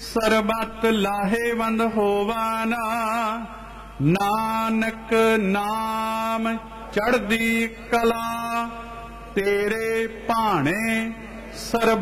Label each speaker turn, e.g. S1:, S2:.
S1: ਸਰਬਤ ਲਾਹੇਵੰਦ ਹੋਵਾਨਾ। ਨਾਨਕ ਨਾਮ ਚੜ੍ਹਦੀ ਕਲਾ, ਤੇਰੇ ਭਾਣੇ ਸਰਬ